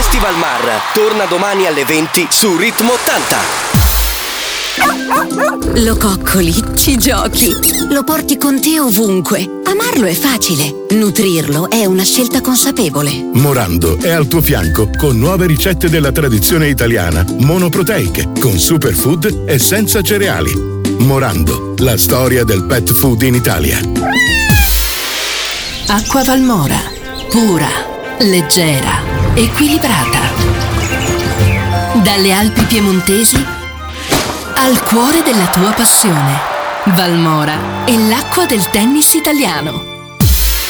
Festival Mar torna domani alle 20 su Ritmo 80. Lo coccoli, ci giochi, lo porti con te ovunque. Amarlo è facile, nutrirlo è una scelta consapevole. Morando è al tuo fianco con nuove ricette della tradizione italiana, monoproteiche, con superfood e senza cereali. Morando, la storia del pet food in Italia. Acqua Valmora, pura, leggera, equilibrata. Dalle Alpi piemontesi al cuore della tua passione. Valmora è l'acqua del tennis italiano.